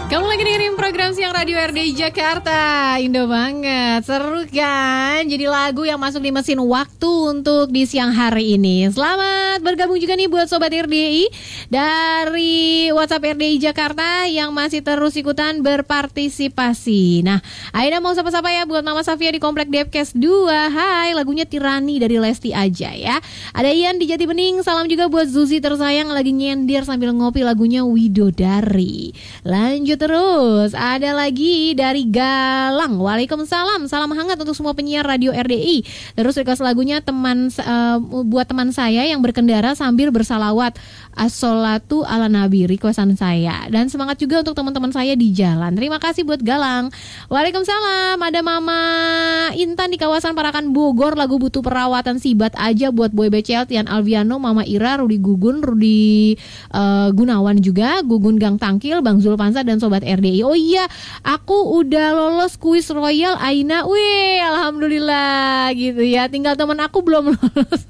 Kamu lagi dengerin program Siang Radio RDI Jakarta. Indah banget, seru kan? Jadi lagu yang masuk di mesin waktu untuk di siang hari ini. Selamat bergabung juga nih buat Sobat RDI dari WhatsApp RDI Jakarta yang masih terus ikutan berpartisipasi. Nah, Aida mau sapa-sapa ya buat Mama Safia di Komplek Depkes 2. Hai, lagunya Tirani dari Lesti aja ya. Ada Ian di Jati Bening, salam juga buat Zuzi tersayang lagi nyender sambil ngopi, lagunya Widodari. Lanjut terus, ada lagi dari Galang. Waalaikumsalam, salam hangat untuk semua penyiar radio RDI. Terus request lagunya buat teman saya yang berkendara sambil bersalawat, as-sholatu ala nabi, requestan saya. Dan semangat juga untuk teman-teman saya di jalan. Terima kasih buat Galang. Waalaikumsalam, ada Mama Intan di kawasan Parakan Bogor, lagu butuh perawatan sibat aja buat Boy BCL, Tian Alviano, Mama Ira, Rudi Gugun, Rudi Gunawan juga, Gugun Gang Tangkil, Bang Zulpansa dan Sobat RDI. Oh iya, aku udah lolos kuis Royal Aina. Wih, alhamdulillah gitu ya. Tinggal teman aku belum lolos.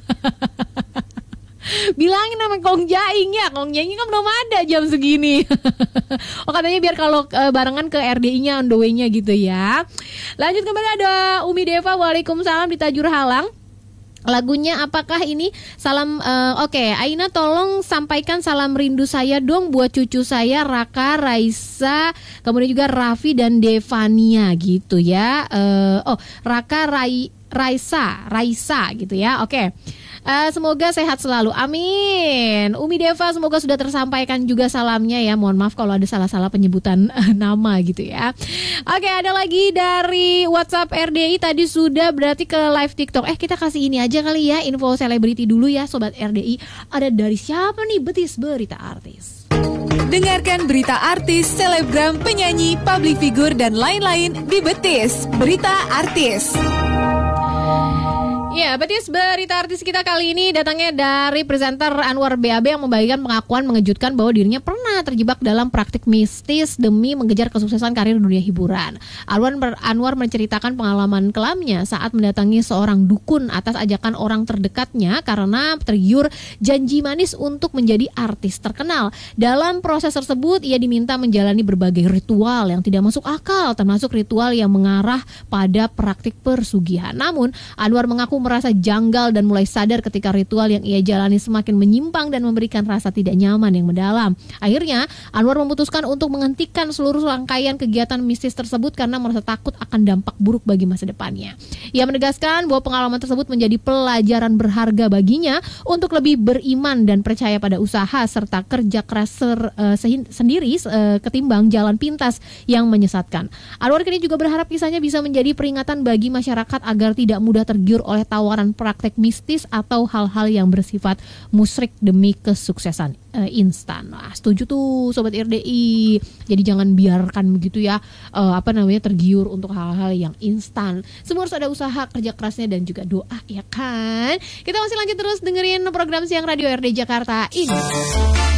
Bilangin sama Kong Jaing ya, Kong Jaing kan belum ada jam segini. Oh katanya biar kalau barengan ke RDI-nya on the way-nya gitu ya. Lanjut kembali ada Umi Deva, waalaikumsalam di Tajur Halang. Lagunya apakah ini? Salam oke, Aina tolong sampaikan salam rindu saya dong buat cucu saya Raka, Raisa, kemudian juga Raffi dan Devania gitu ya. Raka, Raisa gitu ya. Oke. Semoga sehat selalu, amin. Umi Deva, semoga sudah tersampaikan juga salamnya ya. Mohon maaf kalau ada salah-salah penyebutan nama gitu ya. Oke, ada lagi dari WhatsApp RDI. Tadi sudah berarti ke live TikTok. Kita kasih ini aja kali ya, info selebriti dulu ya Sobat RDI. Ada dari siapa nih? Betis Berita Artis. Dengarkan berita artis, selebgram, penyanyi, public figure dan lain-lain di Betis Berita Artis. Ya, Betis Berita Artis kita kali ini datangnya dari presenter Anwar BAB yang membagikan pengakuan mengejutkan bahwa dirinya pernah terjebak dalam praktik mistis demi mengejar kesuksesan karir dunia hiburan. Anwar menceritakan pengalaman kelamnya saat mendatangi seorang dukun atas ajakan orang terdekatnya karena tergiur janji manis untuk menjadi artis terkenal. Dalam proses tersebut, ia diminta menjalani berbagai ritual yang tidak masuk akal, termasuk ritual yang mengarah pada praktik persugihan. Namun, Anwar mengaku merasa janggal dan mulai sadar ketika ritual yang ia jalani semakin menyimpang dan memberikan rasa tidak nyaman yang mendalam. Akhirnya, Anwar memutuskan untuk menghentikan seluruh rangkaian kegiatan mistis tersebut karena merasa takut akan dampak buruk bagi masa depannya. Ia menegaskan bahwa pengalaman tersebut menjadi pelajaran berharga baginya untuk lebih beriman dan percaya pada usaha serta kerja keras sendiri ketimbang jalan pintas yang menyesatkan. Anwar kini juga berharap kisahnya bisa menjadi peringatan bagi masyarakat agar tidak mudah tergiur oleh tawaran praktek mistis atau hal-hal yang bersifat musyrik demi kesuksesan instan. Nah, setuju tuh Sobat RDI. Jadi jangan biarkan begitu ya tergiur untuk hal-hal yang instan. Semua harus ada usaha, kerja kerasnya dan juga doa ya kan. Kita masih lanjut terus dengerin program Siang Radio RDI Jakarta ini.